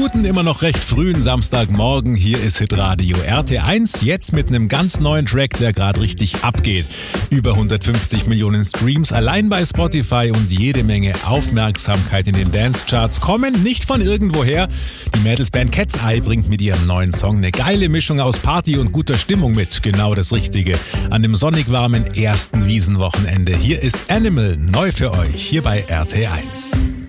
guten, immer noch recht frühen Samstagmorgen. Hier ist Hitradio RT1, jetzt mit einem ganz neuen Track, der gerade richtig abgeht. Über 150 Millionen Streams allein bei Spotify und jede Menge Aufmerksamkeit in den Dance-Charts kommen nicht von irgendwoher. Die Mädelsband Cat's Eye bringt mit ihrem neuen Song eine geile Mischung aus Party und guter Stimmung mit. Genau das Richtige an dem sonnig warmen ersten Wiesenwochenende. Hier ist Animal, neu für euch, hier bei RT1.